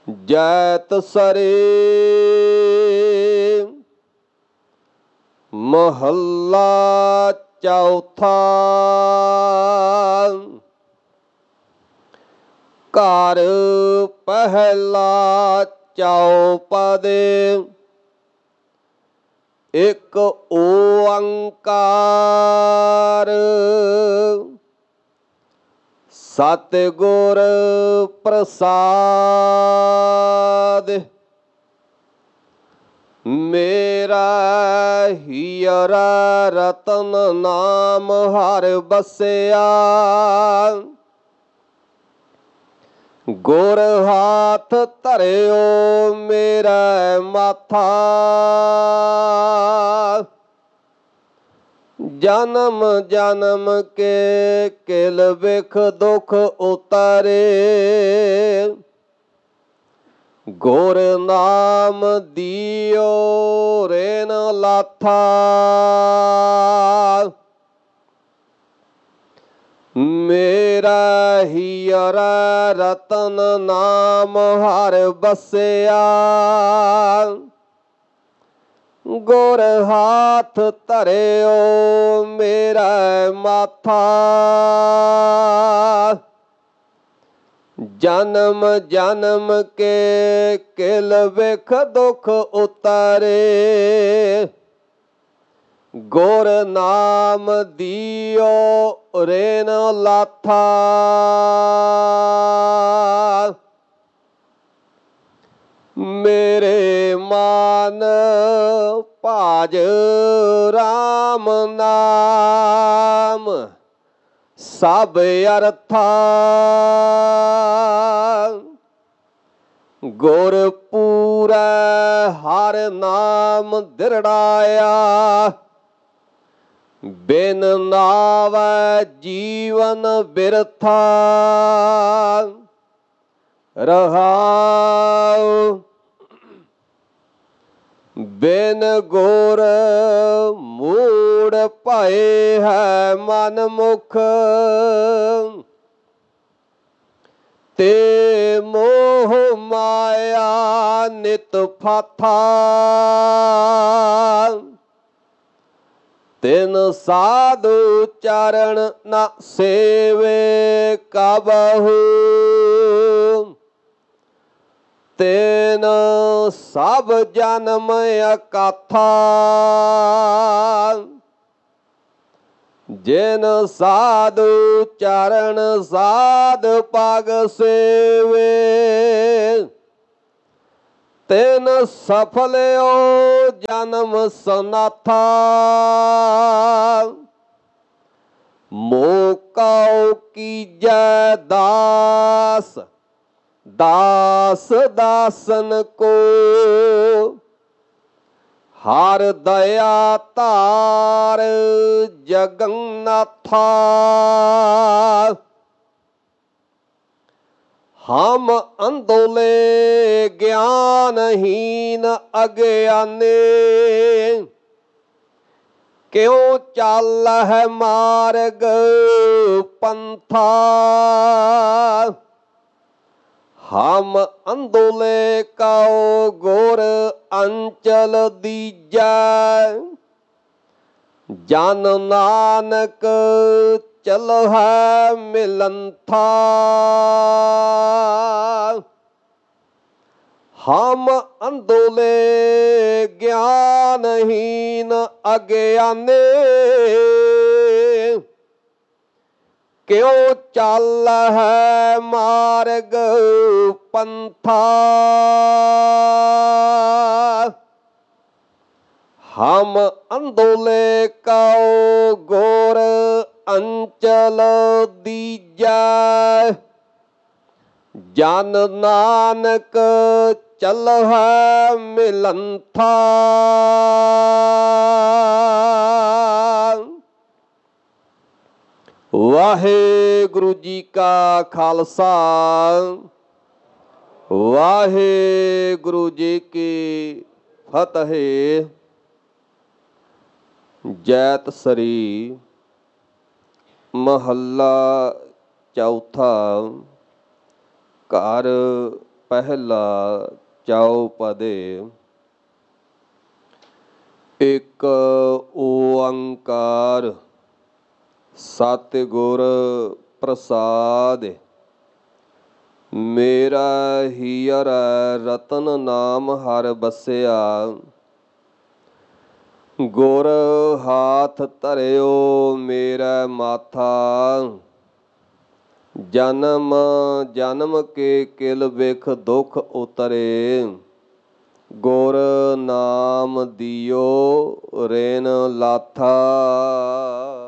ਜੈਤ ਸਰੇ ਮਹੱਲਾ ਚੌਥਾ। ਘਰ ਪਹਿਲਾ ਚੌਪਦੇ, ਇੱਕ ਓੰਕਾਰ ਸਤਿਗੁਰ ਪ੍ਰਸਾਦਿ। ਮੇਰਾ ਹੀਰਾ ਰਤਨ ਨਾਮ ਹਰਿ ਬਸਿਆ, ਗੁਰ ਹਾਥ ਧਰਿਓ ਮੇਰਾ ਮਾਥਾ। ਜਨਮ ਜਨਮ ਕੇ ਕਿਲ ਬਿਖ ਦੁਖ ਉਤਰੇ, ਗੁਰ ਨਾਮ ਦਿਓ ਰੇਨ ਲਾਥਾ। ਮੇਰਾ ਹੀਰਾ ਰਤਨ ਨਾਮ ਹਰਿ ਬਸਿਆ, ਗੁਰ ਹਾਥ ਧਰਿਓ ਮੇਰਾ ਮਾਥਾ। ਜਨਮ ਜਨਮ ਕੇ ਕਿਲ ਬਿਖ ਦੁਖ ਉਤਰੇ, ਗੁਰ ਨਾਮ ਦਿਓ ਰੇਨ ਲਾਥਾ। ਮੇਰੇ ਮਨ ਭਾਜ ਰਾਮ ਨਾਮ ਸਭ ਅਰਥਾ, ਗੁਰ ਪੂਰੈ ਹਰਿ ਨਾਮ ਦਿਰੜਾਇਆ। ਬਿਨ ਨਾਵੈ ਜੀਵਨ ਬਿਰਥਾ, ਰਹਾਉ ਬਿਨ ਗੁਰ ਮੂੜ ਭਏ ਹੈ ਮਨ ਮੁਖ। ਤੇ ਮੋਹ ਮਾਇਆ ਨਿਤ ਫਾਥਾ, ਤਿਨ ਸਾਧੂ ਚਰਨ ਨ ਸੇਵੇ ਕਬਹੂ। ਤਿਨ ਸਭ ਜਨਮ ਅਕਾਥਾ, ਜਿਨ ਸਾਧੂ ਚਰਨ ਸਾਧ ਪਗ ਸੇਵੇ। ਤਿਨ ਸਫਲਿਓ ਜਨਮ ਸਨਾਥਾ, ਮੋਕਉ ਕੀਜੈ ਦਾਸ ਦਾਸ ਦਾਸਨ ਕੋ। ਹਰ ਦਇਆ ਧਾਰ ਜਗਨਨਾਥਾ, ਹਮ ਅੰਧੋਲੇ ਗਿਆਨਹੀਨ ਅਗਿਆਨੇ। ਕਿਉ ਚਾਲਹਿ ਮਾਰਗ ਪੰਥਾ, ਹਮ ਅੰਧੋਲੇ ਕਉ ਗੁਰ ਅੰਚਲ ਦੀਜੈ। ਜਨ ਨਾਨਕ ਚਲਹਿ ਮਿਲੰਥਾ, ਹਮ ਅੰਧੋਲੇ ਗਿਆਨਹੀਨ ਅਗਿਆਨੇ। ਕਿਉ ਚਾਲਹਿ ਮਾਰਗ ਪੰਥਾ, ਹਮ ਅੰਧੋਲੇ ਕਉ ਗੁਰ ਅੰਚਲ ਦੀਜੈ। ਜਨ ਨਾਨਕ ਚਲਹਿ ਮਿਲੰਥਾ, ਵਾਹਿਗੁਰੂ ਜੀ ਕਾ ਖਾਲਸਾ, ਵਾਹਿਗੁਰੂ ਜੀ ਕੀ ਫਤਿਹ। ਜੈਤ ਸਰੀ ਮਹੱਲਾ ਚੌਥਾ। ਘਰ ਪਹਿਲਾ ਚਉਪਦੇ। ਇਕ ਓੰਕਾਰ ਸਤਿਗੁਰ ਪ੍ਰਸਾਦਿ। ਮੇਰਾ ਹੀਅਰ ਰਤਨ ਨਾਮ ਹਰਿ ਬਸਿਆ। ਗੁਰ ਹਾਥ ਧਰਿਓ ਮੇਰਾ ਮਾਥਾ। ਜਨਮ ਜਨਮ ਕੇ ਕਿਲ ਬਿਖ ਦੁਖ ਉਤਰੇ। ਗੁਰ ਨਾਮ ਦਿਓ ਰੇਨ ਲਾਥਾ।